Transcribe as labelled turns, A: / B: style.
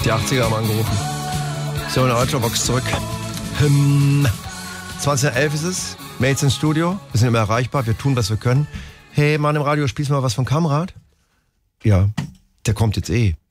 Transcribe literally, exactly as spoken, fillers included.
A: Die achtziger haben angerufen. So, in der Ultravox zurück. Hm. zwanzig Uhr elf ist es. Mails ins Studio. Wir sind immer erreichbar. Wir tun, was wir können. Hey, Mann im Radio, spielst du mal was von Kamrat? Ja, der kommt jetzt eh.